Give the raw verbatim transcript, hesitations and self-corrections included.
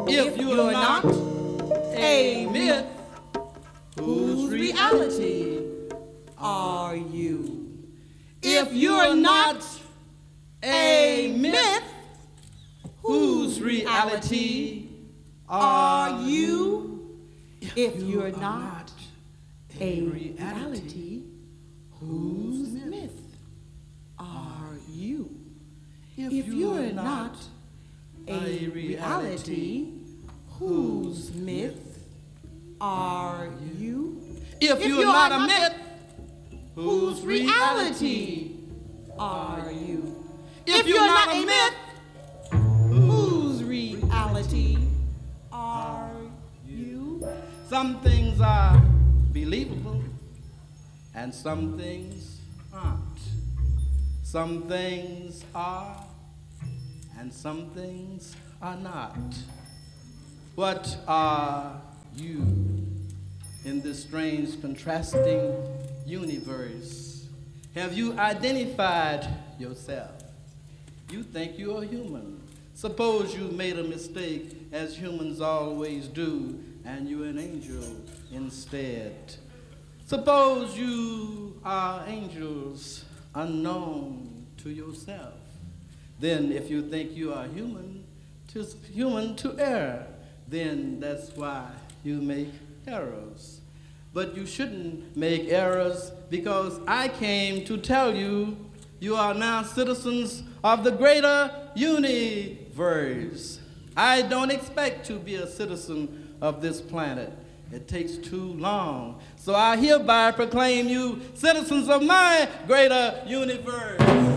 If you're not a myth, whose reality are you? If you're not a myth, whose reality are you? If you're not a reality, whose myth are you? If you're not a reality, whose myth are you? If you're not a myth, whose reality are you? If you're not a myth, whose reality are you? Some things are believable and some things aren't. Some things are and some things are not. What are you in this strange contrasting universe? Have you identified yourself? You think you're a human. Suppose you made a mistake, as humans always do, and you're an angel instead. Suppose you are angels unknown to yourself. Then if you think you are human, to human to err, then that's why you make errors. But you shouldn't make errors, because I came to tell you you are now citizens of the greater universe. I don't expect to be a citizen of this planet. It takes too long. So I hereby proclaim you citizens of my greater universe.